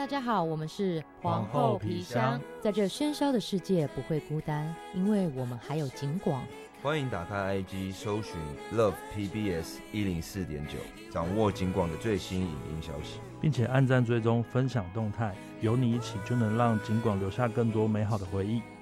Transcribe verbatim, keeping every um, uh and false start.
家好，我们是皇后皮箱， 在这喧嚣的世界不会孤单，因为我们还有警广。 欢迎打开 I G 搜寻 Love P B S 一零四点九，掌握警广的最新影音消息， 并且按赞追踪分享动态，有你一起就能让警广留下更多美好的回忆。